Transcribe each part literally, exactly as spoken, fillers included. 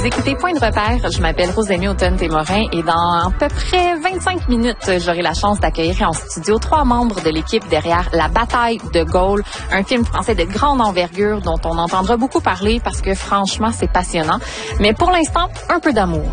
Vous écoutez Point de repère. Je m'appelle Rosémie Automne-Témorin et dans à peu près vingt-cinq minutes, j'aurai la chance d'accueillir en studio trois membres de l'équipe derrière La Bataille de Gaulle, un film français de grande envergure dont on entendra beaucoup parler parce que franchement, c'est passionnant. Mais pour l'instant, un peu d'amour.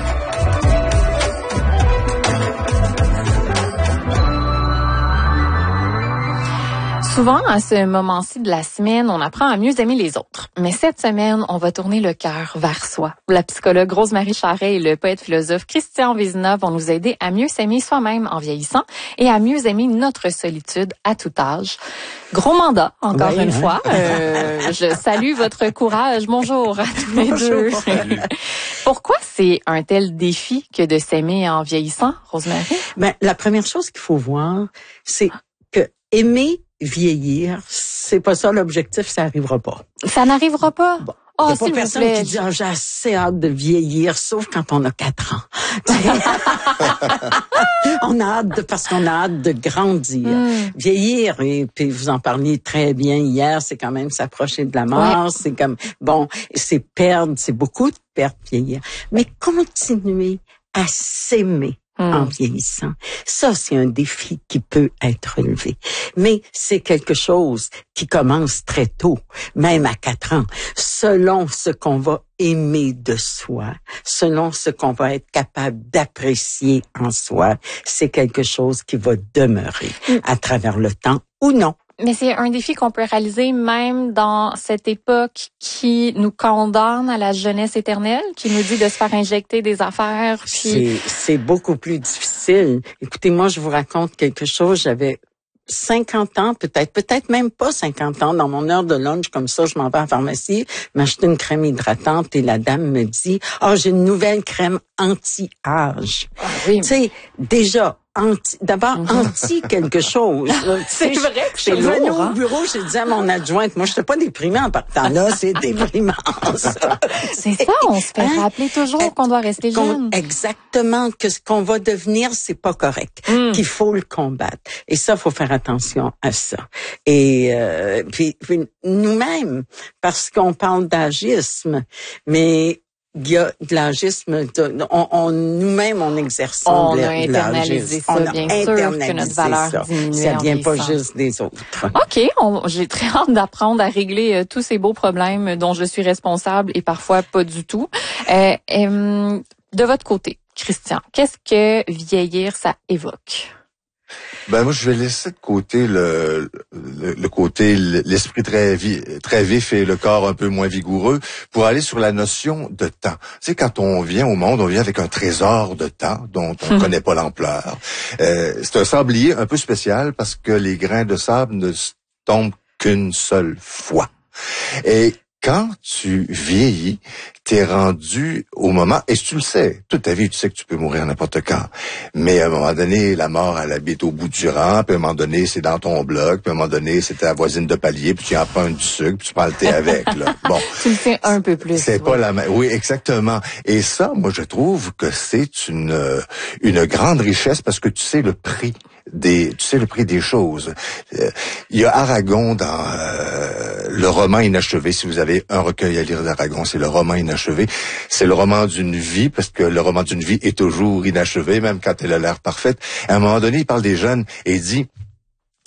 Souvent, à ce moment-ci de la semaine, on apprend à mieux aimer les autres. Mais cette semaine, on va tourner le cœur vers soi. La psychologue Rose-Marie Charret et le poète-philosophe Christian Vézina vont nous aider à mieux s'aimer soi-même en vieillissant et à mieux aimer notre solitude à tout âge. Gros mandat, encore oui, une hein? fois. Euh, je salue votre courage. Bonjour à tous les deux. Pourquoi c'est un tel défi que de s'aimer en vieillissant, Rose-Marie? Ben, la première chose qu'il faut voir, c'est que aimer vieillir, c'est pas ça l'objectif, ça arrivera pas. Ça n'arrivera pas? Bon. Oh, il n'y a pas s'il personne vous plaît. qui dit, ah, j'ai assez hâte de vieillir, sauf quand on a quatre ans. On a hâte de, parce qu'on a hâte de grandir. Mm. Vieillir, et puis vous en parliez très bien hier, c'est quand même s'approcher de la mort, ouais. C'est comme, bon, c'est perdre, c'est beaucoup de perdre, vieillir. Mais continuer à s'aimer. Mmh. En vieillissant. Ça, c'est un défi qui peut être relevé. Mais c'est quelque chose qui commence très tôt, même à quatre ans, selon ce qu'on va aimer de soi, selon ce qu'on va être capable d'apprécier en soi. C'est quelque chose qui va demeurer mmh. à travers le temps ou non. Mais c'est un défi qu'on peut réaliser même dans cette époque qui nous condamne à la jeunesse éternelle, qui nous dit de se faire injecter des affaires. Puis... C'est, c'est beaucoup plus difficile. Écoutez, moi, je vous raconte quelque chose. J'avais cinquante ans, peut-être, peut-être même pas cinquante ans. Dans mon heure de lunch, comme ça, je m'en vais à la pharmacie, m'acheter une crème hydratante et la dame me dit, ah, oh, j'ai une nouvelle crème anti-âge. Ah, oui. Tu sais, déjà, Anti, d'abord, anti quelque chose. C'est vrai que je suis venue au bureau, j'ai dit à mon adjointe, moi, je n'étais pas déprimée en partant là, c'est déprimant. Ça. C'est ça, on se fait hein? rappeler toujours qu'on doit rester jeune. Exactement, que ce qu'on va devenir, c'est pas correct, mm. qu'il faut le combattre. Et ça, faut faire attention à ça. Et euh, puis, puis nous-mêmes, parce qu'on parle d'agisme, mais il y a de l'agisme, on, on, nous-mêmes, on exerce on de, a internalisé ça, on a bien internalisé sûr que notre valeur ça. diminue. Ça vient pas juste des autres. OK, on, j'ai très hâte d'apprendre à régler euh, tous ces beaux problèmes dont je suis responsable et parfois pas du tout. Euh, euh, de votre côté, Christian, qu'est-ce que vieillir, ça évoque? Ben moi je vais laisser de côté le le, le côté l'esprit très vi, très vif et le corps un peu moins vigoureux pour aller sur la notion de temps. Tu sais, quand on vient au monde, on vient avec un trésor de temps dont on ne connaît pas l'ampleur. Euh, c'est un sablier un peu spécial parce que les grains de sable ne tombent qu'une seule fois. Et quand tu vieillis, t'es rendu au moment, et tu le sais, toute ta vie, tu sais que tu peux mourir n'importe quand. Mais à un moment donné, la mort, elle habite au bout du rang, puis à un moment donné, c'est dans ton bloc, puis à un moment donné, c'est ta voisine de palier, puis tu en prends du sucre, puis tu prends le thé avec, là. Bon. Tu le sais un peu plus. C'est pas la même. Oui, exactement. Et ça, moi, je trouve que c'est une, une grande richesse parce que tu sais le prix des, tu sais le prix des choses. Euh, il y a Aragon dans euh, le roman inachevé. Si vous avez un recueil à lire d'Aragon, c'est le roman inachevé. C'est le roman d'une vie parce que le roman d'une vie est toujours inachevé, même quand elle a l'air parfaite. À un moment donné, il parle des jeunes et il dit